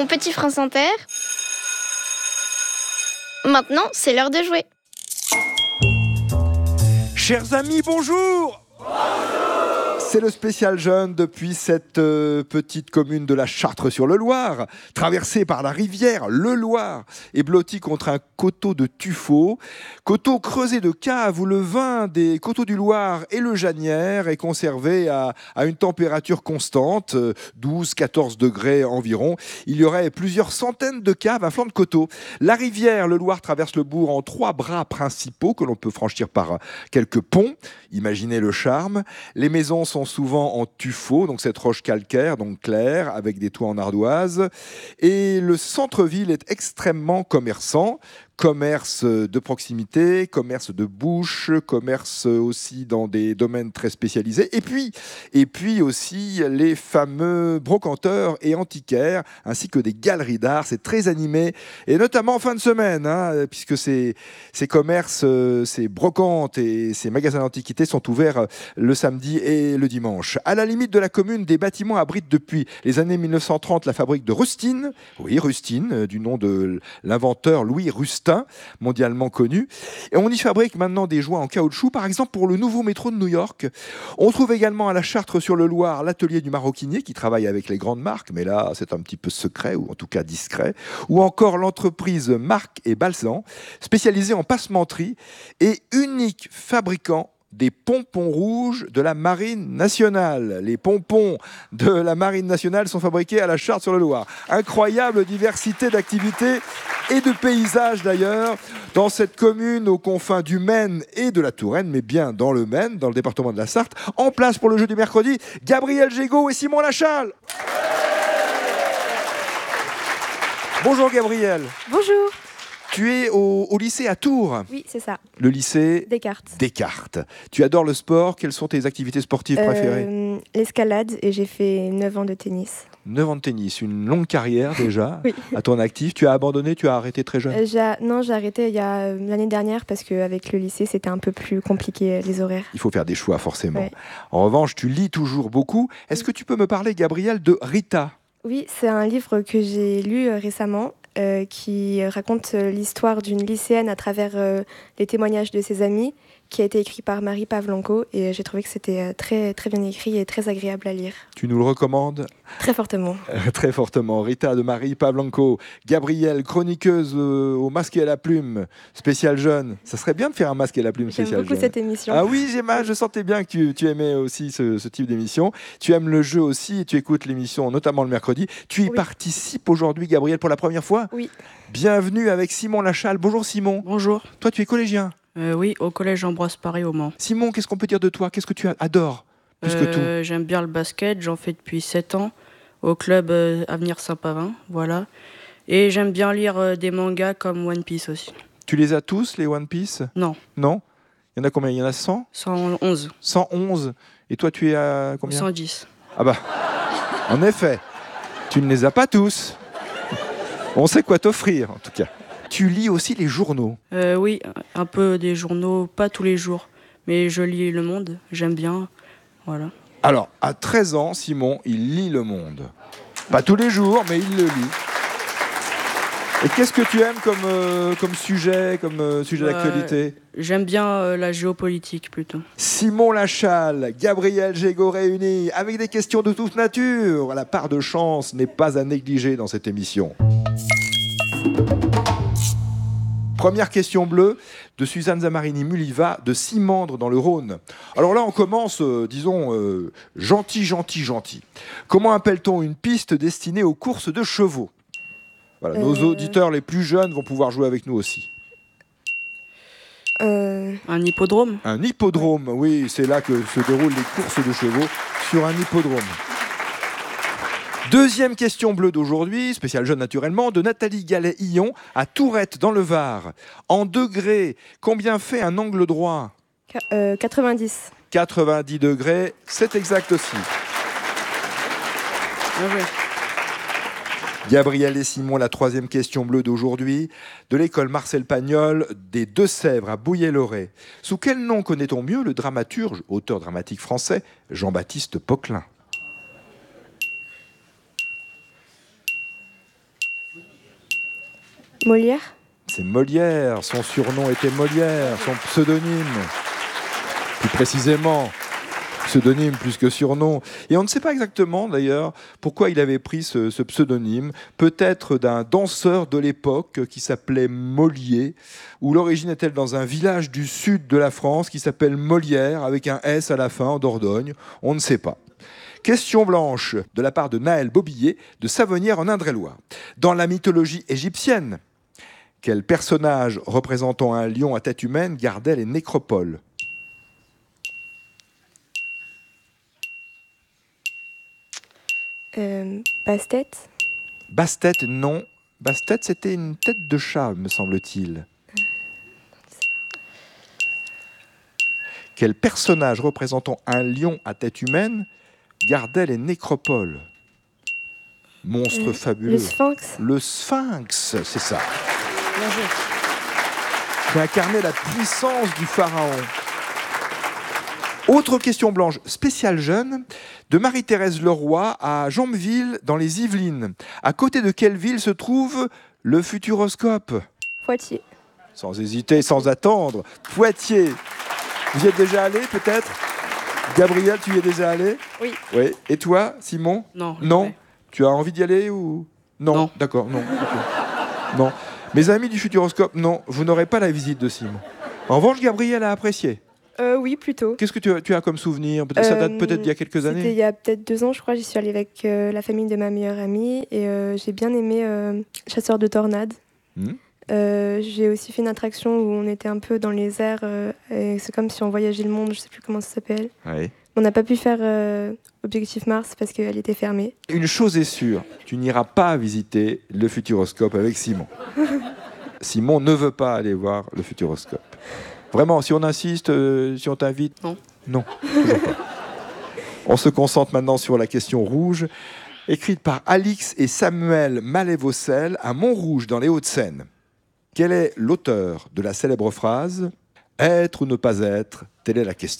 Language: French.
Mon petit France Inter. Maintenant, c'est l'heure de jouer. Chers amis, bonjour! C'est le spécial jeune depuis cette petite commune de la Chartre-sur-le-Loir, traversée par la rivière le Loir et blottie contre un coteau de tuffeau. Coteau creusé de caves où le vin des coteaux du Loir et le Janière est conservé à une température constante, 12-14 degrés environ. Il y aurait plusieurs centaines de caves à flanc de coteau. La rivière le Loir traverse le bourg en 3 bras principaux que l'on peut franchir par quelques ponts. Imaginez le charme. Les maisons sont souvent en tuffeau, donc cette roche calcaire, donc claire, avec des toits en ardoise. Et le centre-ville est extrêmement commerçant. Commerce de proximité, commerce de bouche, commerce aussi dans des domaines très spécialisés. Et puis aussi les fameux brocanteurs et antiquaires, ainsi que des galeries d'art. C'est très animé, et notamment en fin de semaine, puisque ces commerces, ces brocantes et ces magasins d'antiquités sont ouverts le samedi et le dimanche. À la limite de la commune, des bâtiments abritent depuis les années 1930 la fabrique de rustines. Oui, rustines, du nom de l'inventeur Louis Rustin, mondialement connu. Et on y fabrique maintenant des joints en caoutchouc, par exemple pour le nouveau métro de New York. On trouve également à la Chartre-sur-le-Loir l'atelier du maroquinier qui travaille avec les grandes marques, mais là c'est un petit peu secret, ou en tout cas discret. Ou encore l'entreprise Marc et Balsan, spécialisée en passementerie et unique fabricant des pompons rouges de la Marine nationale. Les pompons de la Marine nationale sont fabriqués à la Chartre-sur-le-Loir. Incroyable diversité d'activités et de paysages d'ailleurs dans cette commune aux confins du Maine et de la Touraine, mais bien dans le Maine, dans le département de la Sarthe. En place pour le jeu du mercredi, Gabriel Gégaud et Simon Lachal. Bonjour Gabriel. Bonjour. Tu es au lycée à Tours. Oui, c'est ça. Le lycée Descartes. Tu adores le sport. Quelles sont tes activités sportives préférées? L'escalade, et j'ai fait 9 ans de tennis. 9 ans de tennis, une longue carrière déjà. Oui. À ton actif. Tu as abandonné, tu as arrêté très jeune? Non, j'ai arrêté il y a l'année dernière parce qu'avec le lycée, c'était un peu plus compliqué les horaires. Il faut faire des choix forcément. Ouais. En revanche, tu lis toujours beaucoup. Est-ce que tu peux me parler, Gabriel, de Rita? Oui, c'est un livre que j'ai lu récemment. Qui raconte l'histoire d'une lycéenne à travers les témoignages de ses amis, qui a été écrit par Marie Pavlenko, et j'ai trouvé que c'était très, très bien écrit et très agréable à lire. Tu nous le recommandes? Très fortement. Très fortement. Rita de Marie Pavlenko. Gabrielle, chroniqueuse au masque et à la plume, spécial jeune. Ça serait bien de faire un masque et à la plume spécial jeune. J'aime beaucoup cette émission. Ah oui, je sentais bien que tu aimais aussi ce type d'émission. Tu aimes le jeu aussi et tu écoutes l'émission, notamment le mercredi. Tu y participes aujourd'hui, Gabrielle, pour la première fois? Oui. Bienvenue avec Simon Lachal. Bonjour Simon. Bonjour. Toi, tu es collégien? Oui, au collège Ambroise Paré au Mans. Simon, qu'est-ce qu'on peut dire de toi? Qu'est-ce que tu adores plus que tout? J'aime bien le basket, j'en fais depuis 7 ans au club Avenir Saint-Pavin, voilà. Et j'aime bien lire des mangas comme One Piece aussi. Tu les as tous, les One Piece? Non. Non? Il y en a combien? Il y en a 100? 111. 111. Et toi, tu es à combien? 110. Ah bah, en effet, tu ne les as pas tous. On sait quoi t'offrir, en tout cas. Tu lis aussi les journaux? Oui, un peu des journaux, pas tous les jours. Mais je lis Le Monde, j'aime bien, voilà. Alors, à 13 ans, Simon, il lit Le Monde. Pas tous les jours, mais il le lit. Et qu'est-ce que tu aimes comme sujet d'actualité? J'aime bien la géopolitique, plutôt. Simon Lachal, Gabriel Gégaud réunis, avec des questions de toute nature. La part de chance n'est pas à négliger dans cette émission. Première question bleue de Suzanne Zamarini-Muliva de Simandre dans le Rhône. Alors là, on commence, gentil. Comment appelle-t-on une piste destinée aux courses de chevaux? Voilà, nos auditeurs les plus jeunes vont pouvoir jouer avec nous aussi. Un hippodrome? Un hippodrome, oui, c'est là que se déroulent les courses de chevaux, sur un hippodrome. Deuxième question bleue d'aujourd'hui, spécial jeune naturellement, de Nathalie Gallet-Hillon à Tourette dans le Var. En degrés, combien fait un angle droit? 90. 90 degrés, c'est exact aussi. Ah ouais. Gabriel et Simon, la troisième question bleue d'aujourd'hui, de l'école Marcel Pagnol des Deux-Sèvres à Bouillé-Loré. Sous quel nom connaît-on mieux le dramaturge, auteur dramatique français, Jean-Baptiste Poquelin? Molière. C'est Molière, son surnom était Molière, son pseudonyme, plus précisément, pseudonyme plus que surnom. Et on ne sait pas exactement d'ailleurs pourquoi il avait pris ce pseudonyme, peut-être d'un danseur de l'époque qui s'appelait Molier, ou l'origine est-elle dans un village du sud de la France qui s'appelle Molière, avec un S à la fin, en Dordogne, on ne sait pas. Question blanche de la part de Naël Bobillet de Savonnières en Indre-et-Loire. Dans la mythologie égyptienne, quel personnage représentant un lion à tête humaine gardait les nécropoles? Bastet. Bastet, non. Bastet, c'était une tête de chat, me semble-t-il. Quel personnage représentant un lion à tête humaine gardait les nécropoles? Monstre fabuleux. Le Sphinx. Le Sphinx, c'est ça. Qui incarnait la puissance du pharaon. Autre question blanche, spéciale jeune, de Marie-Thérèse Leroy à Jambeville, dans les Yvelines. À côté de quelle ville se trouve le Futuroscope? Poitiers. Sans hésiter, sans attendre. Poitiers. Vous y êtes déjà allé, peut-être? Gabriel, tu y es déjà allé? Oui. Oui. Et toi, Simon? Non. Non. jamais. Tu as envie d'y aller ou non? Non. D'accord, non. Ok. Non. Mes amis du Futuroscope, non, vous n'aurez pas la visite de Simon. En revanche, Gabriel a apprécié. Oui, plutôt. Qu'est-ce que tu as comme souvenir? Ça date peut-être d'il y a quelques C'était il années. y a peut-être 2 ans, je crois. J'y suis allée avec la famille de ma meilleure amie et j'ai bien aimé Chasseur de tornades. Hmm. J'ai aussi fait une attraction où on était un peu dans les airs et c'est comme si on voyageait le monde, je sais plus comment ça s'appelle. Oui. On n'a pas pu faire Objectif Mars parce qu'elle était fermée. Une chose est sûre, tu n'iras pas visiter le Futuroscope avec Simon. Simon ne veut pas aller voir le Futuroscope. Vraiment, si on insiste, si on t'invite... Non. Non, toujours pas. On se concentre maintenant sur la question rouge, écrite par Alix et Samuel Malévocel à Montrouge, dans les Hauts-de-Seine. Quel est l'auteur de la célèbre phrase « Être ou ne pas être, telle est la question ».